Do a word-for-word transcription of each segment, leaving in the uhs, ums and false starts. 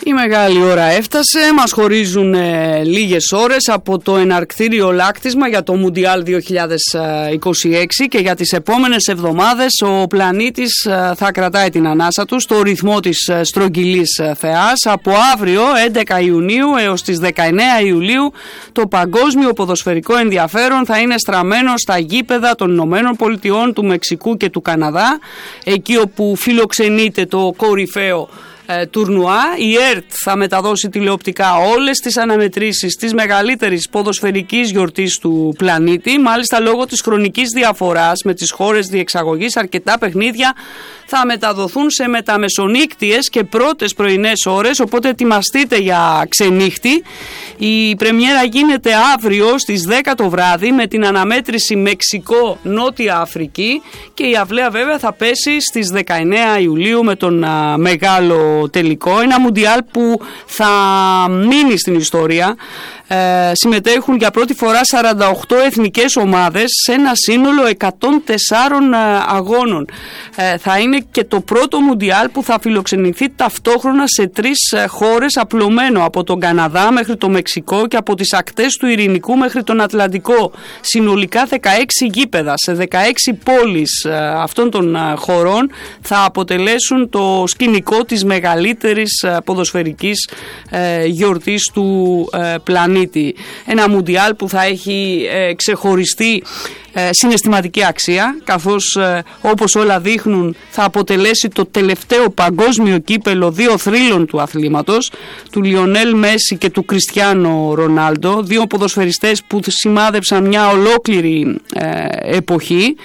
Η μεγάλη ώρα έφτασε, μας χωρίζουν ε, λίγες ώρες από το εναρκτήριο λάκτισμα για το Μουντιάλ δύο χιλιάδες είκοσι έξι και για τις επόμενες εβδομάδες ο πλανήτης ε, θα κρατάει την ανάσα του στο ρυθμό της ε, στρογγυλής ε, θεάς. Από αύριο έντεκα Ιουνίου έως τις δεκαεννέα Ιουλίου το παγκόσμιο ποδοσφαιρικό ενδιαφέρον θα είναι στραμμένο στα γήπεδα των Ηνωμένων Πολιτειών, του Μεξικού και του Καναδά, εκεί όπου φιλοξενείται το κορυφαίο Ε, τουρνουά. Η ΕΡΤ θα μεταδώσει τηλεοπτικά όλες τις αναμετρήσεις της μεγαλύτερης ποδοσφαιρικής γιορτής του πλανήτη. Μάλιστα, λόγω της χρονικής διαφοράς με τις χώρες διεξαγωγής, αρκετά παιχνίδια θα μεταδοθούν σε μεταμεσονύκτιες και πρώτες πρωινές ώρες, οπότε ετοιμαστείτε για ξενύχτη. Η πρεμιέρα γίνεται αύριο στις δέκα το βράδυ με την αναμέτρηση Μεξικό-Νότια Αφρική και η αυλαία βέβαια θα πέσει στις δεκαεννέα Ιουλίου με τον α, μεγάλο τελικό. Ένα μουντιάλ που θα μείνει στην ιστορία. Ε, συμμετέχουν για πρώτη φορά σαράντα οκτώ εθνικές ομάδες σε ένα σύνολο εκατόν τέσσερα ε, αγώνων. Ε, θα είναι και το πρώτο μουντιάλ που θα φιλοξενηθεί ταυτόχρονα σε τρεις ε, χώρες, απλωμένο από τον Καναδά μέχρι το Μεξικό και από τις ακτές του Ειρηνικού μέχρι τον Ατλαντικό. Συνολικά δεκαέξι γήπεδα σε δεκαέξι πόλεις ε, αυτών των ε, χωρών θα αποτελέσουν το σκηνικό της μεγαλύτερης ε, ποδοσφαιρικής ε, γιορτής του ε, πλανήτη. Ένα μουντιάλ που θα έχει ε, ξεχωριστεί ε, συναισθηματική αξία, καθώς ε, όπως όλα δείχνουν θα αποτελέσει το τελευταίο παγκόσμιο κύπελο δύο θρύλων του αθλήματος, του Λιονέλ Μέση και του Κριστιάνο Ρονάλντο, δύο ποδοσφαιριστές που σημάδεψαν μια ολόκληρη ε, εποχή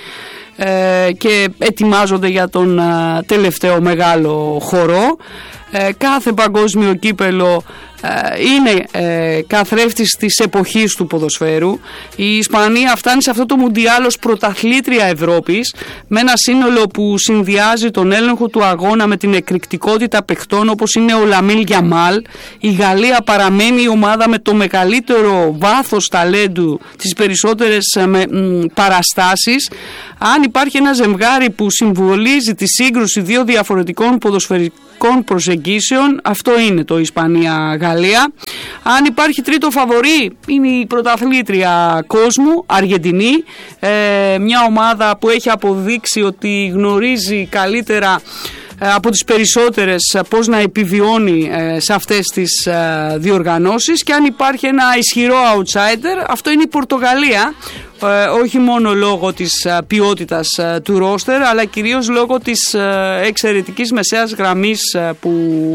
ε, και ετοιμάζονται για τον ε, τελευταίο μεγάλο χορό. Ε, κάθε παγκόσμιο κύπελο ε, είναι ε, καθρέφτης της εποχής του ποδοσφαίρου. Η Ισπανία φτάνει σε αυτό το μουντιάλ ως πρωταθλήτρια Ευρώπης, με ένα σύνολο που συνδυάζει τον έλεγχο του αγώνα με την εκρηκτικότητα παιχτών όπως είναι ο Λαμίν Γιαμάλ. Η Γαλλία παραμένει η ομάδα με το μεγαλύτερο βάθος ταλέντου, τις περισσότερες ε, με, μ, παραστάσεις. Αν υπάρχει ένα ζευγάρι που συμβολίζει τη σύγκρουση δύο διαφορετικών ποδοσφαιρικών προσεγγίσεων, αυτό είναι το Ισπανία-Γαλλία. Αν υπάρχει τρίτο φαβορί, είναι η πρωταθλήτρια κόσμου, Αργεντινή, ε, μια ομάδα που έχει αποδείξει ότι γνωρίζει καλύτερα από τις περισσότερες πώς να επιβιώνει σε αυτές τις διοργανώσεις. Και αν υπάρχει ένα ισχυρό outsider, αυτό είναι η Πορτογαλία, όχι μόνο λόγω της ποιότητας του ρόστερ, αλλά κυρίως λόγω της εξαιρετικής μεσαίας γραμμής που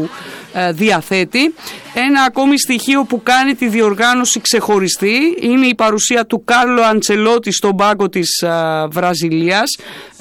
διαθέτει. Ένα ακόμη στοιχείο που κάνει τη διοργάνωση ξεχωριστή είναι η παρουσία του Κάρλο Αντσελότη στον πάγκο της Βραζιλίας,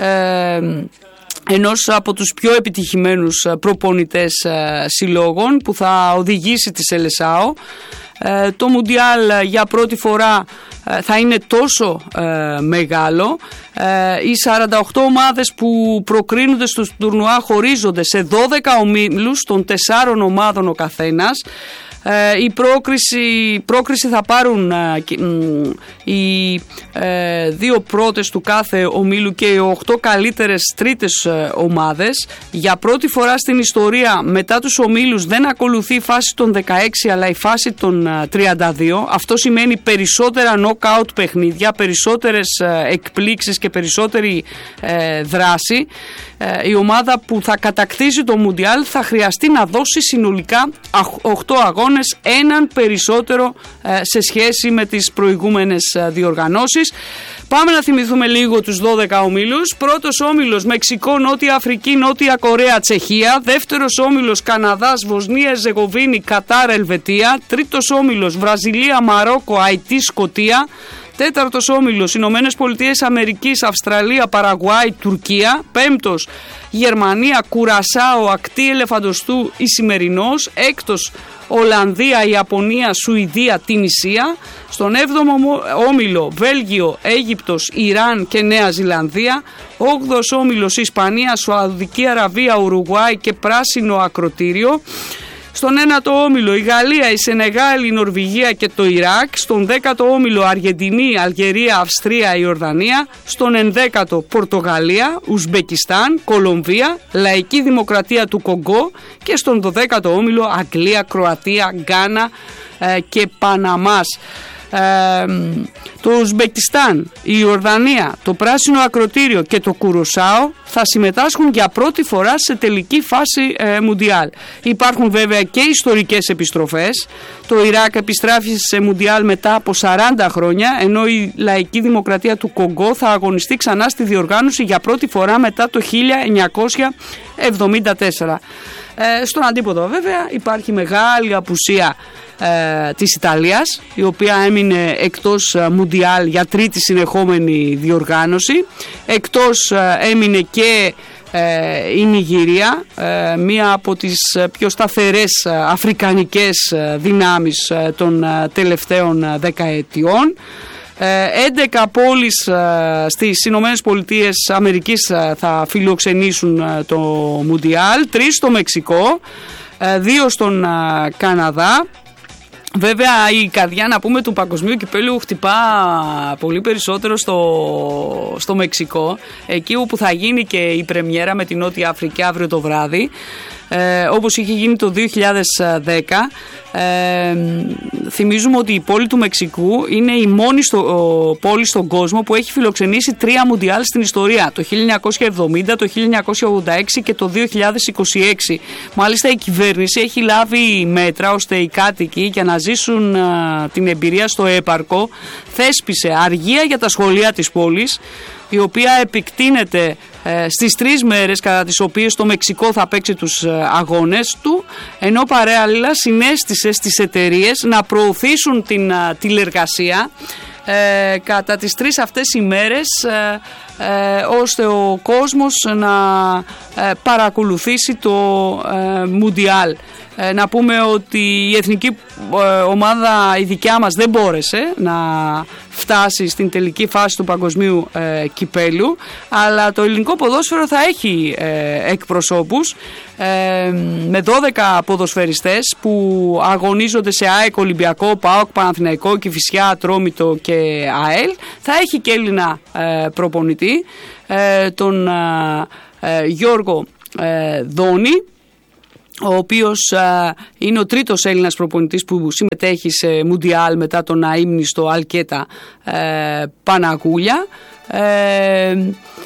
ενός από τους πιο επιτυχημένους προπονητές συλλόγων που θα οδηγήσει τη Σελεσάο. Το Μουντιάλ για πρώτη φορά θα είναι τόσο μεγάλο. Οι σαράντα οκτώ ομάδες που προκρίνονται στο τουρνουά χωρίζονται σε δώδεκα ομίλους των τεσσάρων ομάδων ο καθένας. Ε, η πρόκριση, πρόκριση θα πάρουν ε, οι ε, δύο πρώτες του κάθε ομίλου και οι οκτώ καλύτερες τρίτες ε, ομάδες. Για πρώτη φορά στην ιστορία μετά τους ομίλους δεν ακολουθεί η φάση των δεκαέξι αλλά η φάση των ε, τριάντα δύο. Αυτό σημαίνει περισσότερα knockout παιχνίδια, περισσότερες ε, εκπλήξεις και περισσότερη ε, δράση. Ε, η ομάδα που θα κατακτήσει το Μουντιάλ θα χρειαστεί να δώσει συνολικά οκτώ αγώνες, έναν περισσότερο ε, σε σχέση με τις προηγούμενες ε, διοργανώσεις. Πάμε να θυμηθούμε λίγο τους δώδεκα ομίλους. Πρώτος όμιλος Μεξικό, Νότια Αφρική, Νότια Κορέα, Τσεχία. Δεύτερος όμιλος Καναδάς, Βοσνία, Ζεγοβίνη, Κατάρ, Ελβετία. Τρίτος όμιλος Βραζιλία, Μαρόκο, Αϊτή, Σκωτία. Τέταρτος όμιλος Ηνωμένες Πολιτείες Αμερικής, Αυστραλία, Παραγουάη, Τουρκία. Πέμπτος Γερμανία, Κουρασάο, Ακτή Ελεφαντοστού, Ισημερινός. Έκτος Ολλανδία, Ιαπωνία, Σουηδία, Τινησία. Στον έβδομο όμιλο Βέλγιο, Αίγυπτος, Ιράν και Νέα Ζηλανδία. Όγδοος όμιλος Ισπανία, Σαουδική Αραβία, Ουρουγουάη και Πράσινο Ακροτήριο. Στον ένατο όμιλο η Γαλλία, η Σενεγάλη, η Νορβηγία και το Ιράκ. Στον δέκατο όμιλο Αργεντινή, Αλγερία, Αυστρία, Ιορδανία. Στον ενδέκατο Πορτογαλία, Ουσμπεκιστάν, Κολομβία, Λαϊκή Δημοκρατία του Κογκό. Και στον δωδέκατο όμιλο Αγγλία, Κροατία, Γκάνα ε, και Παναμάς. Ε, το Ουσμπεκιστάν, η Ιορδανία, το Πράσινο Ακροτήριο και το Κουροσάο θα συμμετάσχουν για πρώτη φορά σε τελική φάση ε, Μουντιάλ. Υπάρχουν βέβαια και ιστορικές επιστροφές. Το Ιράκ επιστράφει σε Μουντιάλ μετά από σαράντα χρόνια, ενώ η Λαϊκή Δημοκρατία του Κογκό θα αγωνιστεί ξανά στη διοργάνωση για πρώτη φορά μετά το χίλια εννιακόσια εβδομήντα τέσσερα. Ε, στον αντίποδο βέβαια υπάρχει μεγάλη απουσία ε, της Ιταλίας, η οποία έμεινε εκτός ε, Μουντιάλ για τρίτη συνεχόμενη διοργάνωση. Εκτός ε, έμεινε και ε, η Νιγηρία, ε, μία από τις πιο σταθερές ε, αφρικανικές ε, δυνάμεις ε, των ε, τελευταίων ε, δεκαετιών. έντεκα πόλεις στις Ηνωμένες Πολιτείες Αμερικής θα φιλοξενήσουν το Μουντιάλ, τρεις στο Μεξικό, δύο στον Καναδά. Βέβαια η καρδιά, να πούμε, του παγκοσμίου κυπέλλου χτυπά πολύ περισσότερο στο, στο Μεξικό, εκεί όπου θα γίνει και η πρεμιέρα με την Νότια Αφρική αύριο το βράδυ. Ε, όπως είχε γίνει το δύο χιλιάδες δέκα. Ε, θυμίζουμε ότι η πόλη του Μεξικού είναι η μόνη στο, ο, πόλη στον κόσμο που έχει φιλοξενήσει τρία Μουντιάλ στην ιστορία, το χίλια εννιακόσια εβδομήντα, το χίλια εννιακόσια ογδόντα έξι και το δύο χιλιάδες είκοσι έξι. Μάλιστα η κυβέρνηση έχει λάβει μέτρα ώστε οι κάτοικοι, για να ζήσουν α, την εμπειρία στο έπαρκο, θέσπισε αργία για τα σχολεία της πόλης, η οποία επικτείνεται ε, στις τρεις μέρες κατά τις οποίες το Μεξικό θα παίξει τους ε, αγώνες του, ενώ παράλληλα συνέστησε στις εταιρείες να προωθήσουν την α, τηλεργασία ε, κατά τις τρεις αυτές ημέρες, ε, ε, ώστε ο κόσμος να ε, παρακολουθήσει το ε, Μουντιάλ. Ε, να πούμε ότι η εθνική ε, ομάδα, η δικιά μας, δεν μπόρεσε να φτάσει στην τελική φάση του παγκοσμίου ε, κυπέλου, αλλά το ελληνικό ποδόσφαιρο θα έχει ε, εκπροσώπους ε, με δώδεκα ποδοσφαιριστές που αγωνίζονται σε ΑΕΚ, Ολυμπιακό, ΠΑΟΚ, Παναθηναϊκό, Κηφισιά, Ατρόμητο και ΑΕΛ. Θα έχει και Έλληνα ε, προπονητή, ε, τον ε, Γιώργο ε, Δόνη, ο οποίος α, είναι ο τρίτος Έλληνας προπονητής που συμμετέχει σε Μουντιάλ μετά τον αείμνηστο Αλκέτα ε, Παναγούλια. Ε,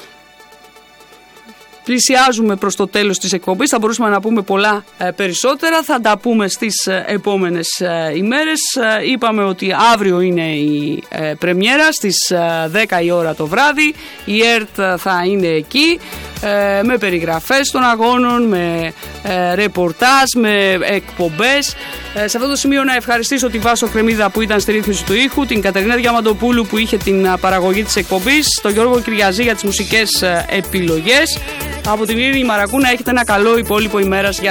πλησιάζουμε προς το τέλος της εκπομπής, θα μπορούσαμε να πούμε πολλά ε, περισσότερα, θα τα πούμε στις ε, επόμενες ε, ημέρες. Ε, είπαμε ότι αύριο είναι η ε, πρεμιέρα στις ε, δέκα η ώρα το βράδυ, η ΕΡΤ θα είναι εκεί ε, με περιγραφές των αγώνων, με ε, ρεπορτάζ, με εκπομπές. Ε, σε αυτό το σημείο να ευχαριστήσω τη Βάσο Κρεμίδα που ήταν στη ρύθμιση του ήχου, την Κατερίνα Διαμαντοπούλου που είχε την παραγωγή της εκπομπής, τον Γιώργο Κυριαζή για τις μουσικές ε, επιλογές. Από την Ειρήνη Μαρακού να έχετε ένα καλό υπόλοιπο ημέρας.